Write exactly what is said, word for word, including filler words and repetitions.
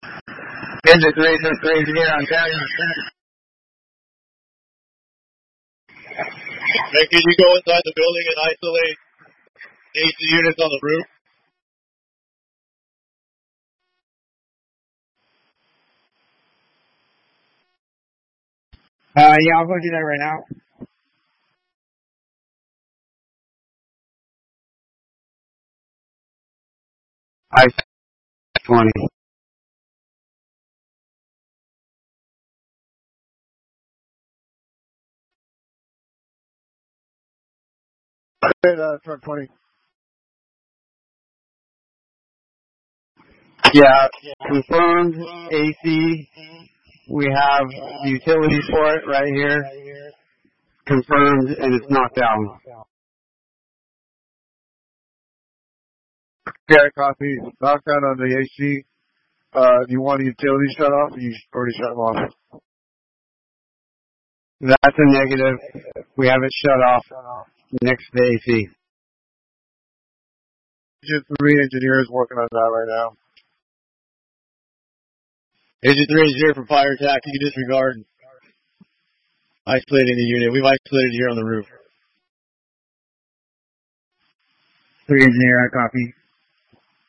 Agent three, six three, here on County. Hey, can you go inside the building and isolate A C units on the roof? Uh, yeah, I'll go do that right now. I twenty. Uh, truck twenty. Yeah, confirmed A C. We have the utilities for it right here. Confirmed, and it's knocked down. Yeah, copy. Knockdown on the A C. Uh, do you want the utilities shut off? Or you already shut them off? That's a negative. We have it shut off next to the A C. Agent three engineers working on that right now. Agent three is here for fire attack. Can you disregard? Isolating the unit. We've isolated here on the roof. Three engineer, I copy.